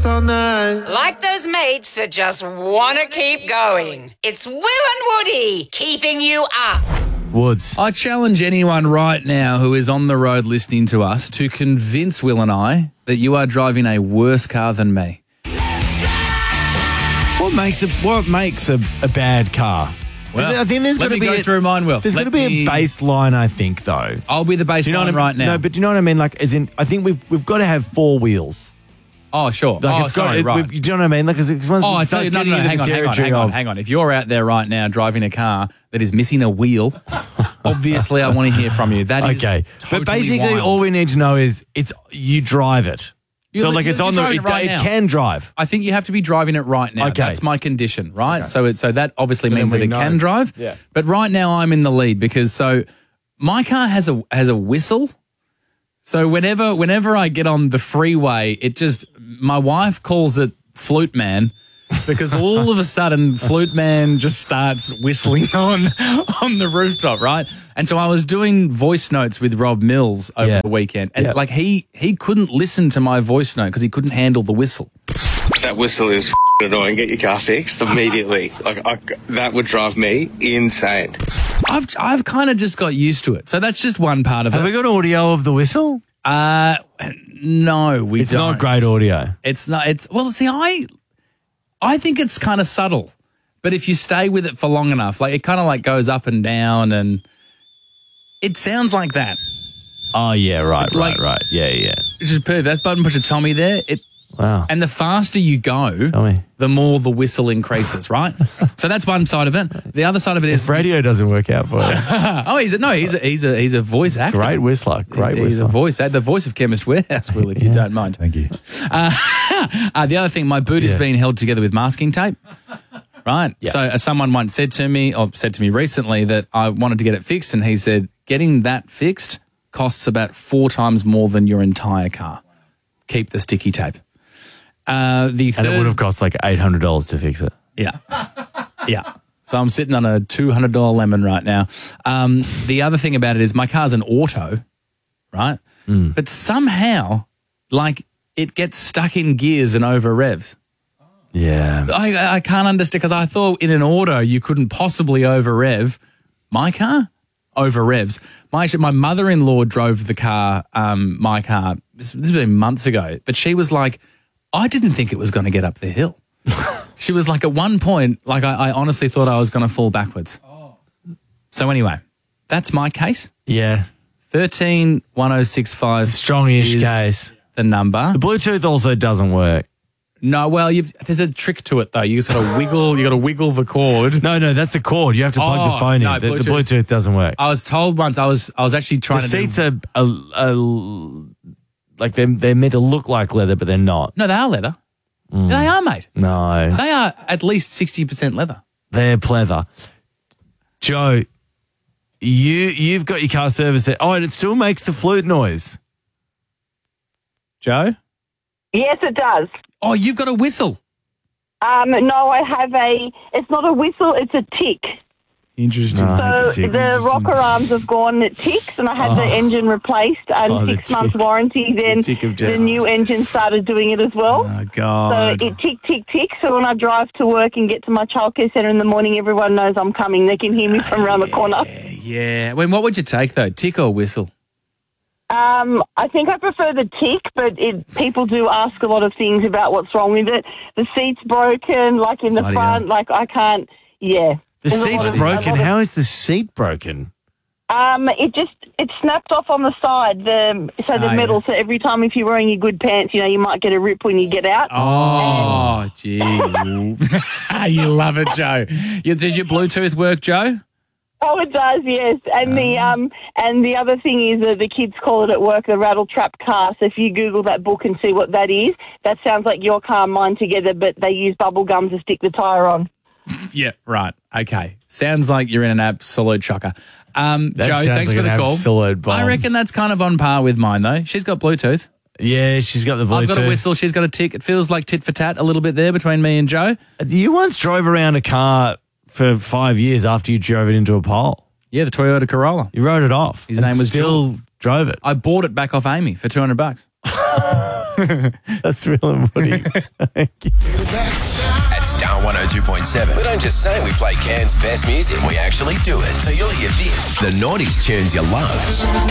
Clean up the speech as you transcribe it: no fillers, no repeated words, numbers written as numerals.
us all night. Like those mates that just want to keep going. It's Will and Woody keeping you up. Woods. I challenge anyone right now who is on the road listening to us to convince Will and I that you are driving a worse car than me. What makes a bad car? Well, I think there's let got to me be go through mine, Will. There's got to be a baseline, I think, though. I'll be the baseline right now. No, but do you know what I mean? Like, as in, I think we've got to have 4 wheels. Oh, sure. Like, right. Do you know what I mean? Like, once I tell you, no, hang on. If you're out there right now driving a car that is missing a wheel, obviously I want to hear from you. That is okay. Totally but basically, wild. all we need to know is you drive it. It can drive. I think you have to be driving it right now. Okay. That's my condition, right? Okay. So that obviously means that it can drive. Yeah. But right now I'm in the lead because my car has a whistle. So whenever I get on the freeway, my wife calls it Flute Man because all of a sudden Flute Man just starts whistling on the rooftop, right? And so I was doing voice notes with Rob Mills over the weekend, and he couldn't listen to my voice note because he couldn't handle the whistle. That whistle is annoying. Get your car fixed immediately. That would drive me insane. I've kind of just got used to it. So that's just one part of it. Have we got audio of the whistle? No, we don't. It's not great audio. It's not. I think it's kind of subtle, but if you stay with it for long enough, like it kind of like goes up and down, and it sounds like that. Oh yeah, right. Yeah. Which is perfect. That's button pusher Tommy there. Wow. And the faster you go, Tommy, the more the whistle increases, right? So that's one side of it. The other side of it is radio doesn't work out for you. he's a voice actor. Great whistler. He's a voice actor. The voice of Chemist Warehouse, Will, if you don't mind. Thank you. The other thing, my boot is being held together with masking tape. Right. Yeah. So someone once said to me recently that I wanted to get it fixed, and he said, getting that fixed costs about 4 times more than your entire car. Keep the sticky tape. And it would have cost like $800 to fix it. Yeah. Yeah. So I'm sitting on a $200 lemon right now. The other thing about it is my car's an auto, right? But somehow, like, it gets stuck in gears and over revs. Yeah. I can't understand because I thought in an auto you couldn't possibly over rev. My car over revs. My mother-in-law drove the car, my car, this has been months ago, but she was like, I didn't think it was going to get up the hill. She was like, at one point, like I honestly thought I was going to fall backwards. Oh. So anyway, that's my case. Yeah. 131065. Strongish case. The number. The Bluetooth also doesn't work. No, well, there's a trick to it though. You just got to wiggle. You got to wiggle the cord. No, that's a cord. You have to plug the phone in. The Bluetooth doesn't work. I was told once. I was actually trying to. The seats are like they're meant to look like leather, but they're not. No, they are leather. They are, mate. No, they are at least 60% leather. They're pleather. Joe, you've got your car serviced. And it still makes the flute noise. Joe? Yes, it does. Oh, you've got a whistle. No, I have it's not a whistle, it's a tick. Interesting. So the rocker arms have gone, it ticks, and I had the engine replaced and 6 months warranty. Then the new engine started doing it as well. Oh, God. So it ticks. So when I drive to work and get to my childcare centre in the morning, everyone knows I'm coming. They can hear me from around the corner. Yeah. What would you take, though, tick or whistle? I think I prefer the tick, but people do ask a lot of things about what's wrong with it. The seat's broken, like in the front, like I can't, The seat's broken? How is the seat broken? It snapped off on the side, the metal, so every time if you're wearing your good pants, you might get a rip when you get out. Oh, gee. You love it, Joe. Did your Bluetooth work, Joe? Oh, it does, yes. And the other thing is that the kids call it at work a rattle trap car. So if you Google that book and see what that is, that sounds like your car and mine together, but they use bubble gum to stick the tyre on. Yeah, right. Okay. Sounds like you're in an absolute shocker. Joe, thanks for the call. Absolute bomb. I reckon that's kind of on par with mine, though. She's got Bluetooth. Yeah, she's got the Bluetooth. I've got a whistle. She's got a tick. It feels like tit for tat a little bit there between me and Joe. You once drove around a car for 5 years after you drove it into a pole. Yeah, the Toyota Corolla. You wrote it off. His name was still drove it. I bought it back off Amy for $200. That's Will and Woody. Thank you. At Star 102.7, we don't just say we play Cairns' best music, we actually do it. So you'll hear this, the noughties tunes you love.